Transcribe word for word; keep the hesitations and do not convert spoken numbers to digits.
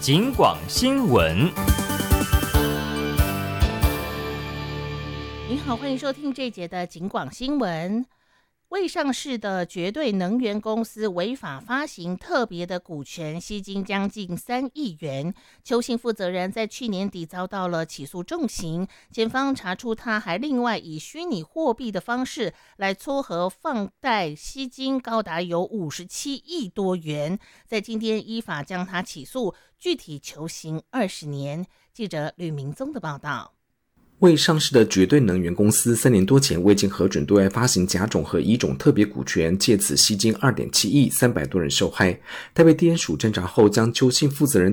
警广新闻。 您好，欢迎收听这一节的警广新闻。未上市的绝对能源公司违法发行特别的股权，吸金将近三亿元。邱姓负责人在去年底遭到了起诉重刑，检方查出他还另外以虚拟货币的方式来撮合放贷，吸金高达有五十七亿多元。在今天依法将他起诉，具体求刑二十年。记者吕明宗的报道。 未上市的绝对能源公司三年多前未经核准对外发行甲种和乙种特别股权，借此吸金 二点七亿，三百多人受害。台北地检署侦查后将邱姓负责人